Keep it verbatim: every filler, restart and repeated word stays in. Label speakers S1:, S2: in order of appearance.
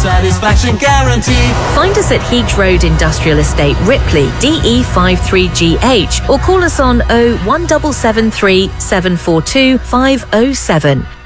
S1: satisfaction guaranteed.
S2: Find us at Heath Road Industrial Estate, Ripley, D E five three G H, or call us on oh one seven seven three seven four two five oh seven.